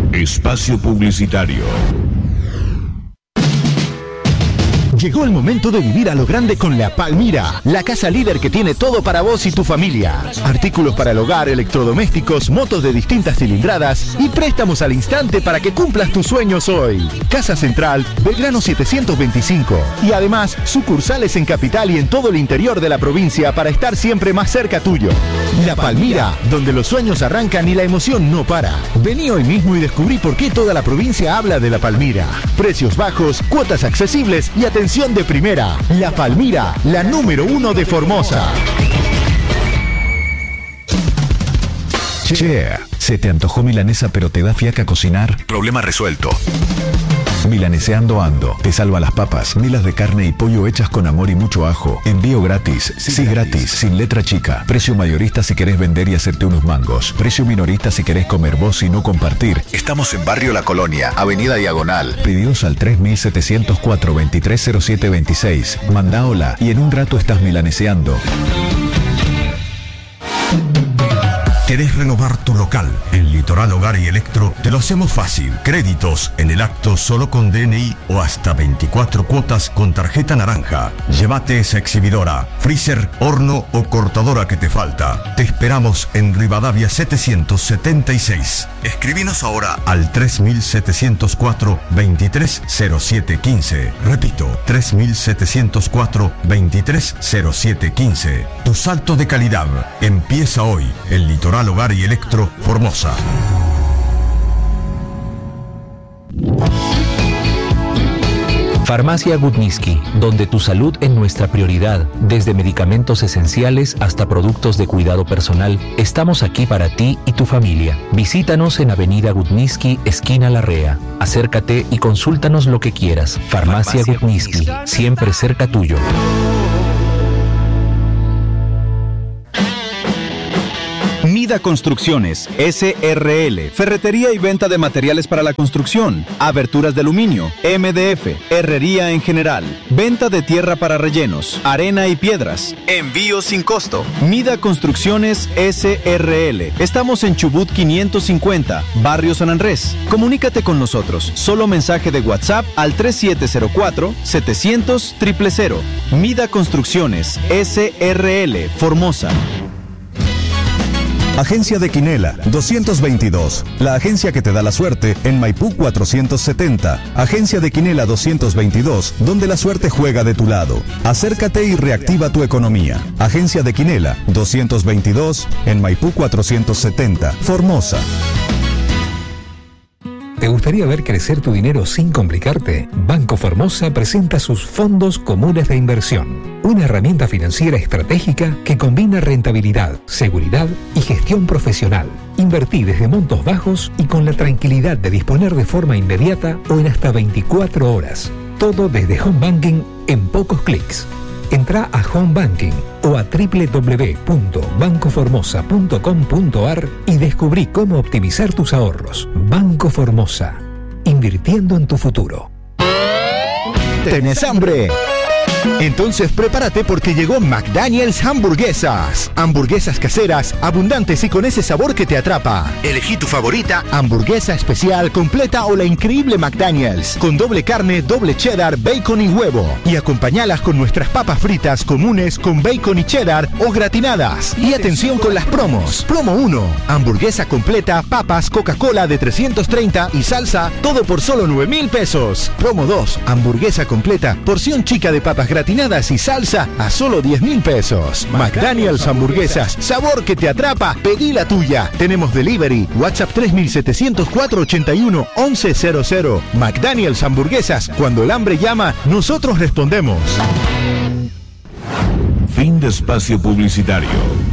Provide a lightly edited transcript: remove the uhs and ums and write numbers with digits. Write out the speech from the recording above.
Espacio publicitario. Llegó el momento de vivir a lo grande con La Palmira, la casa líder que tiene todo para vos y tu familia. Artículos para el hogar, electrodomésticos, motos de distintas cilindradas y préstamos al instante para que cumplas tus sueños hoy. Casa Central, Belgrano 725. Y además, sucursales en Capital y en todo el interior de la provincia para estar siempre más cerca tuyo. La Palmira, donde los sueños arrancan y la emoción no para. Vení hoy mismo y descubrí por qué toda la provincia habla de La Palmira. Precios bajos, cuotas accesibles y atención de primera. La Palmira, la número 1 de Formosa. Che, ¿se te antojó milanesa pero te da fiaca cocinar? Problema resuelto. Milaneseando Ando te salva las papas, milas de carne y pollo hechas con amor y mucho ajo. Envío gratis, sí gratis, sin letra chica. Precio mayorista si querés vender y hacerte unos mangos. Precio minorista si querés comer vos y no compartir. Estamos en Barrio La Colonia, Avenida Diagonal. Pedidos al 3704-230726. Mandá hola y en un rato estás milaneseando. ¿Querés renovar tu local? En Litoral Hogar y Electro te lo hacemos fácil. Créditos en el acto solo con DNI o hasta 24 cuotas con tarjeta naranja. Llévate esa exhibidora, freezer, horno o cortadora que te falta. Te esperamos en Rivadavia 776. Escribinos ahora al 3704-230715. Repito, 3704-230715. Tu salto de calidad empieza hoy. El Litoral Hogar y Electro, Formosa. Farmacia Gutniski, donde tu salud es nuestra prioridad. Desde medicamentos esenciales hasta productos de cuidado personal, estamos aquí para ti y tu familia. Visítanos en Avenida Gutniski, esquina Larrea. Acércate y consúltanos lo que quieras. Farmacia Gutniski, siempre cerca tuyo. Mida Construcciones, SRL, ferretería y venta de materiales para la construcción, aberturas de aluminio, MDF, herrería en general, venta de tierra para rellenos, arena y piedras, envío sin costo. Mida Construcciones, SRL. Estamos en Chubut 550, Barrio San Andrés. Comunícate con nosotros, solo mensaje de WhatsApp al 3704-700-000. Mida Construcciones, SRL, Formosa. Agencia de Quinela, 222. La agencia que te da la suerte en Maipú 470. Agencia de Quinela 222, donde la suerte juega de tu lado. Acércate y reactiva tu economía. Agencia de Quinela, 222, en Maipú 470, Formosa. ¿Te gustaría ver crecer tu dinero sin complicarte? Banco Formosa presenta sus fondos comunes de inversión, una herramienta financiera estratégica que combina rentabilidad, seguridad y gestión profesional. Invertí desde montos bajos y con la tranquilidad de disponer de forma inmediata o en hasta 24 horas. Todo desde Home Banking en pocos clics. Entrá a Home Banking o a www.bancoformosa.com.ar y descubrí cómo optimizar tus ahorros. Banco Formosa, invirtiendo en tu futuro. ¿Tenés hambre? Entonces prepárate porque llegó McDaniel's Hamburguesas. Hamburguesas caseras, abundantes y con ese sabor que te atrapa. Elegí tu favorita, hamburguesa especial, completa o la increíble McDaniel's. Con doble carne, doble cheddar, bacon y huevo. Y acompañalas con nuestras papas fritas comunes con bacon y cheddar o gratinadas. Y atención con las promos. Promo 1, hamburguesa completa, papas, Coca-Cola de 330 y salsa, todo por solo 9,000 pesos. Promo 2, hamburguesa completa, porción chica de papas gratinadas y salsa a solo 10,000 pesos. McDaniel's Hamburguesas, sabor que te atrapa, pedí la tuya. Tenemos delivery, WhatsApp 3704-81-1100. McDaniel's Hamburguesas, cuando el hambre llama, nosotros respondemos. Fin de espacio publicitario.